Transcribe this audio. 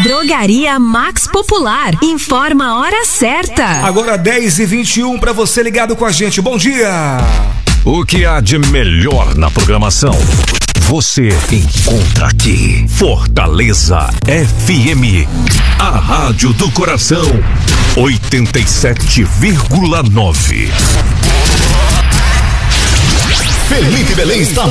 Drogaria Max Popular. Informa a hora certa. Agora 10h21 para você ligado com a gente. Bom dia. O que há de melhor na programação você encontra aqui. Fortaleza FM, a rádio do coração, 87,9. Felipe Belém está